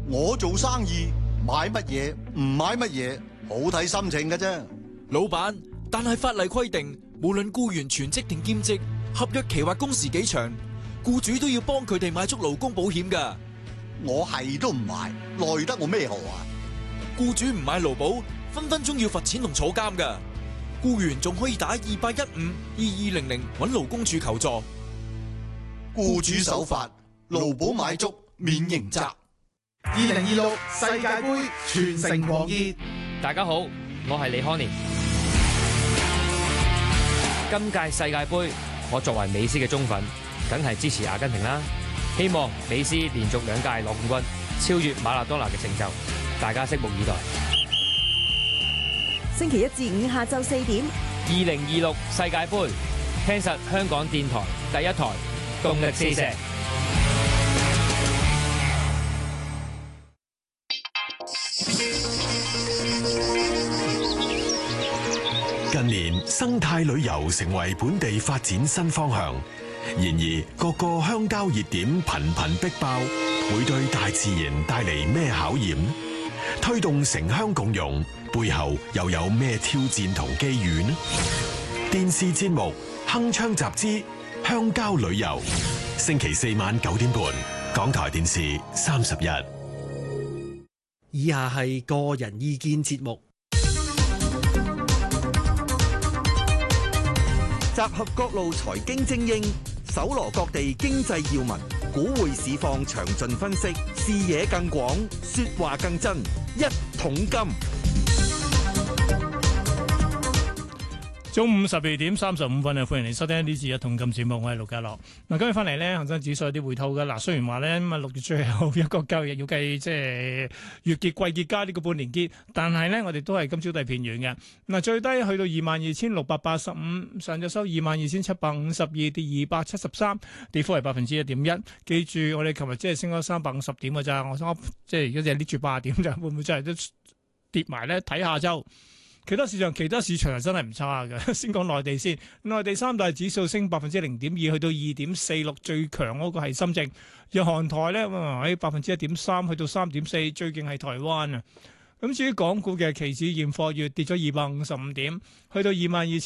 我做生意買乜嘢唔買乜嘢，好睇心情㗎啫。 老闆，但係法例規定，無論僱員全職定兼職，合約期或工時幾長，僱主都要幫佢哋買足勞工保險㗎。 我係都唔買，奈得我咩何啊？ 僱主唔買勞保，分分鐘要罰錢同坐監㗎。僱員仲可以打28152200揾勞工處求助。 僱主守法，勞保買足免刑責。 2026世界盃全城狂熱， 大家好，我係李康年。今屆世界盃，我作為美斯嘅忠粉，梗係支持阿根廷啦。希望美斯連續2屆攞冠軍，超越馬拉多納嘅成就，大家拭目以待。 星期1至5下晝4點 ，2026世界盃，聽實香港電台第一台，動力四射。 近年生態旅遊成為本地發展新方向，然而各個鄉郊熱點頻頻逼爆，會對大自然帶嚟咩考驗？推動城鄉共融背後又有咩挑戰同機遇呢？電視節目《鏗鏘集之鄉郊旅遊》，星期4晚9點半，港台電視31。 以下係個人意見節目。 集合各路財經精英，搜羅各地經濟要聞，股匯市況詳盡分析，視野更廣，說話更真。一桶金， 中午12點35分啊！歡迎你收聽呢次一桶金節目，我係陸家樂。嗱，今日翻嚟呢，恒生指數有啲回吐嘅。嗱，雖然話呢，咁啊6月最後一個交易日要計即係月結、季結加呢個半年結，但係呢，我哋都係今朝都係偏軟嘅。嗱，最低去到22,685，上晝收22,752，跌273，跌幅係1.1%。記住，我哋琴日即係升咗350點嘅咋，我想即係而家就係捏住8點咋，會唔會真係都跌埋呢？睇下周。其他市場係真係唔差嘅。先講內地先，內地三大指數升0.2%，去到2.46，最強嗰個係深證。日韓台咧喺1.3%，去到3.4，最勁係台灣啊。咁至於港股嘅期指現貨月跌咗255點，去到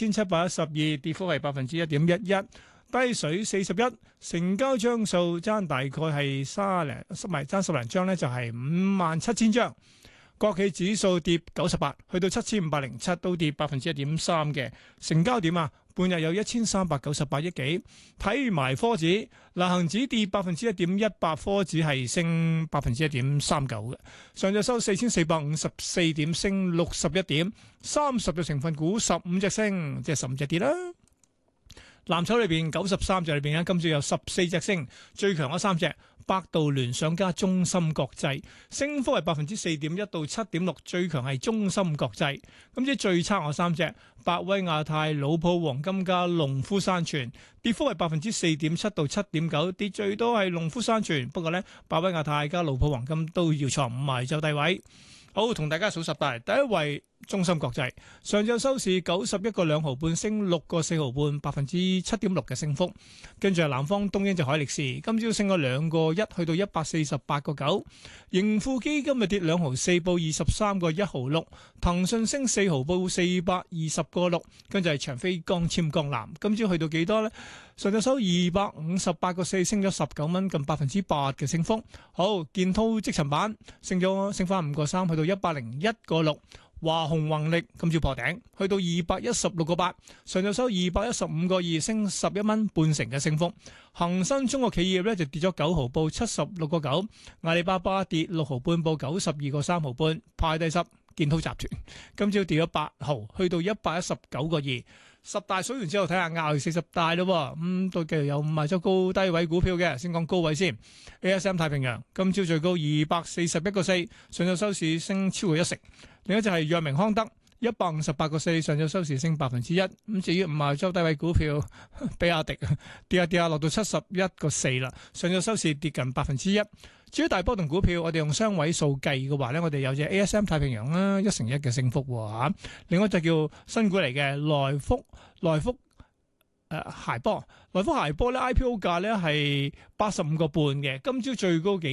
22,712，跌幅係1.11%，低水41，成交張數爭大概係爭十零張咧，就係57,000張。國企指數跌98，去到7,507，都跌1.3%嘅。成交點啊，半日有1,398億幾。睇埋科指，恒指跌1.18%，科指係升1.39%嘅。上晝收4,454點，升61點。30隻成分股15隻升，即係15隻跌啦。藍籌裏邊93隻裏邊咧，今朝有14隻升，最強嗰3隻，百度、聯想加中芯國際，升幅係4.1%到7.6%，最強係中芯國際。咁即最差嗰3隻，百威亞太、老普黃金加農夫山泉，跌幅係4.7%到7.9%，跌最多係農夫山泉。不過呢，百威亞太加老普黃金都要創5日就低位。好，同大家數10大，第一位中芯國際，上晝收市91個2毫半，升6個4毫半，7.6%嘅升幅。跟住係南方東英就海力士，今朝升咗2個1，去到148個9。盈富基金就跌2毫4，報23個1毫6。騰訊升4毫，報420個6。跟住係長飛光纖鋼纜，今朝去到幾多呢？上晝收258個4，升咗19蚊，近8%嘅升幅。好，建滔積層板升翻5個3，去到101個6。華虹宏力今朝破頂，去到216個8，上晝收215個2，升11蚊，半成嘅升幅。恒生中國企業咧就跌咗9毫，報76個9。阿里巴巴跌6毫半，報92個3毫半，派第10。建滔集團今朝跌咗8毫，去到119個2。10大數完之後，睇下亞匯40大咯。都繼續有5周高低位股票嘅，先講高位先。ASM 太平洋今朝最高241個4，上晝收市升超過1成。另一就係藥明康德158個4，上晝收市升1%。咁至於5周低位股票，比亞迪跌下落到71個4啦，上晝收市跌近1%。至於大波動股票，我哋用雙位數計嘅話咧，我哋有隻 ASM 太平洋啦，1成1嘅升幅嚇。另外就叫新股嚟嘅來福諧波，來福諧波咧 IPO 價咧係85個半嘅，今朝最高幾